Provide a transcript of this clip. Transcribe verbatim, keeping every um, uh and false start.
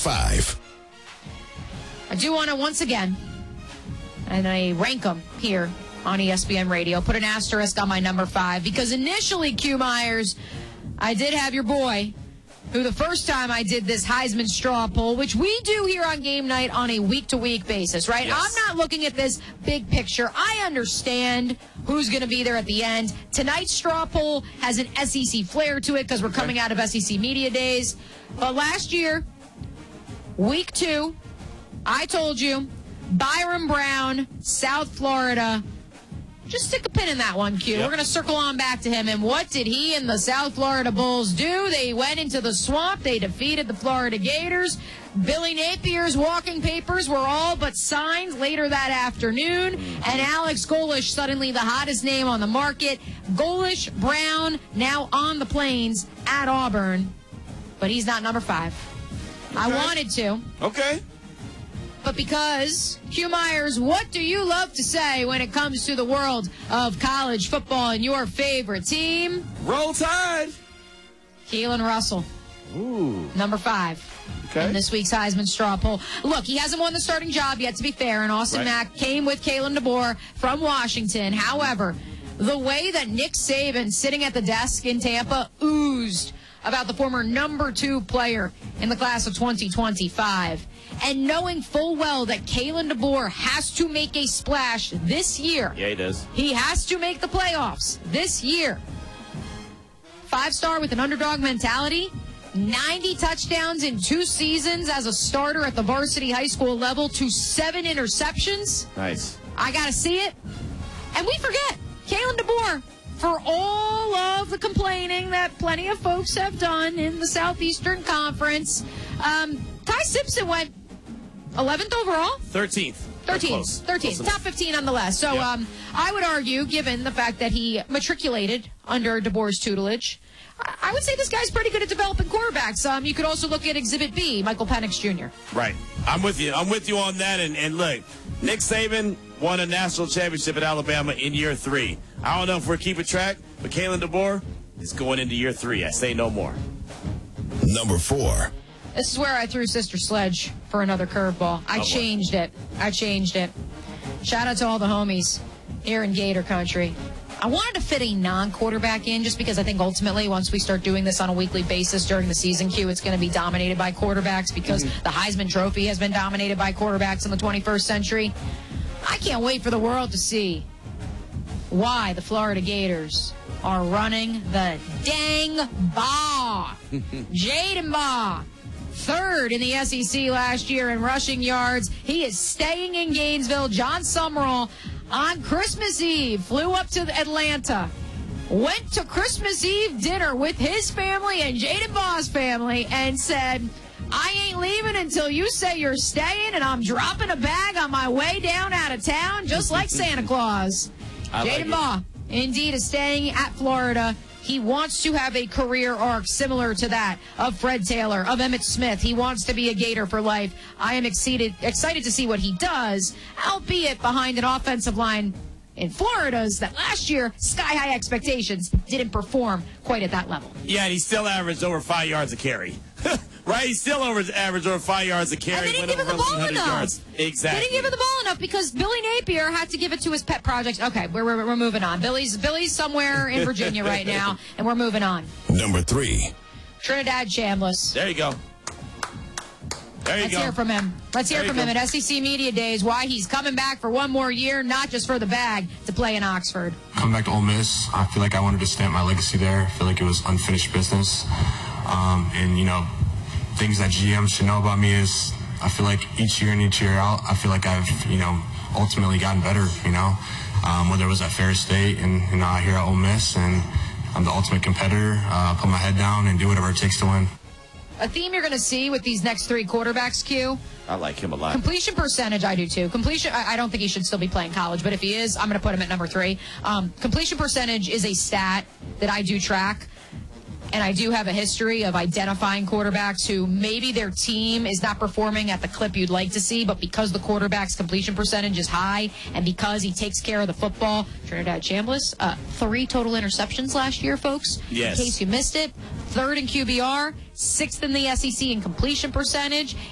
five. I do want to once again, and I rank them here on E S P N Radio, put an asterisk on my number five, because initially, Q Myers, I did have your boy, who the first time I did this Heisman straw poll, which we do here on game night on a week-to-week basis, right? Yes. I'm not looking at this big picture. I understand who's going to be there at the end. Tonight's straw poll has an S E C flair to it because we're coming out of S E C Media Days. But last year, week two, I told you, Byron Brown, South Florida. Just stick a pin in that one, Q. Yep. We're going to circle on back to him. And what did he and the South Florida Bulls do? They went into the swamp. They defeated the Florida Gators. Billy Napier's walking papers were all but signed later that afternoon. And Alex Golish, suddenly the hottest name on the market. Golish Brown now on the plains at Auburn. But he's not number five. Okay. I wanted to. Okay. But because, Q Myers, what do you love to say when it comes to the world of college football and your favorite team? Roll Tide. Keelan Russell, Ooh. number five. Okay. In this week's Heisman straw poll. Look, he hasn't won the starting job yet, to be fair, and Austin Right. Mack came with Kalen DeBoer from Washington. However, the way that Nick Saban, sitting at the desk in Tampa, oozed about the former number two player in the class of twenty twenty-five. And knowing full well that Kalen DeBoer has to make a splash this year. Yeah, he does. He has to make the playoffs this year. Five-star with an underdog mentality. ninety touchdowns in two seasons as a starter at the varsity high school level to seven interceptions. Nice. I got to see it. And we forget, Kalen DeBoer, for all of the complaining that plenty of folks have done in the Southeastern Conference, um, Ty Simpson went eleventh overall? thirteenth. thirteenth. thirteenth. Top fifteen nonetheless. So Yep. um, I would argue, given the fact that he matriculated under DeBoer's tutelage, I I would say this guy's pretty good at developing quarterbacks. Um, you could also look at Exhibit B, Michael Penix Junior Right. I'm with you. I'm with you on that. And, and look, Nick Saban won a national championship at Alabama in year three. I don't know if we're keeping track, but Kalen DeBoer is going into year three. I say no more. Number four. This is where I threw Sister Sledge for another curveball. I Oh, changed it. I changed it. Shout out to all the homies here in Gator Country. I wanted to fit a non-quarterback in just because I think ultimately once we start doing this on a weekly basis during the season, Q, it's going to be dominated by quarterbacks because Mm-hmm. the Heisman Trophy has been dominated by quarterbacks in the twenty-first century. I can't wait for the world to see why the Florida Gators are running the dang ball. Jaden Baugh, third in the S E C last year in rushing yards. He is staying in Gainesville. John Summerall on Christmas Eve flew up to Atlanta, went to Christmas Eve dinner with his family and Jaden Baugh's family, and said, I ain't leaving until you say you're staying, and I'm dropping a bag on my way down out of town, just like Santa Claus. I like Jaden it. Baugh, indeed, is staying at Florida. He wants to have a career arc similar to that of Fred Taylor, of Emmitt Smith. He wants to be a Gator for life. I am excited, excited to see what he does, albeit behind an offensive line in Florida's that last year, sky-high expectations, didn't perform quite at that level. Yeah, and he still averaged over five yards a carry. Right? He still over averaged over five yards a carry. And they didn't went give him over the ball one hundred enough. yards. Exactly. They didn't give him the ball enough because Billy Napier had to give it to his pet project. Okay, we're, we're, we're moving on. Billy's Billy's somewhere in Virginia right now, and we're moving on. Number three. Trinidad Chambliss. There you go. There you Let's go. hear from him. Let's hear There you from him go. at S E C Media Days why he's coming back for one more year, not just for the bag, to play in Oxford. Coming back to Ole Miss, I feel like I wanted to stamp my legacy there. I feel like it was unfinished business. Um, and, you know, things that G M should know about me is I feel like each year and each year out, I feel like I've, you know, ultimately gotten better, you know, um, whether it was at Ferris State and, and now here at Ole Miss. And I'm the ultimate competitor. Uh, put my head down and do whatever it takes to win. A theme you're going to see with these next three quarterbacks, Q. I like him a lot. Completion percentage, I do too. Completion, I, I don't think he should still be playing college, but if he is, I'm going to put him at number three. Um, completion percentage is a stat that I do track. And I do have a history of identifying quarterbacks who maybe their team is not performing at the clip you'd like to see, but because the quarterback's completion percentage is high and because he takes care of the football, Trinidad Chambliss, uh, three total interceptions last year, folks. Yes. In case you missed it, third in Q B R, sixth in the S E C in completion percentage.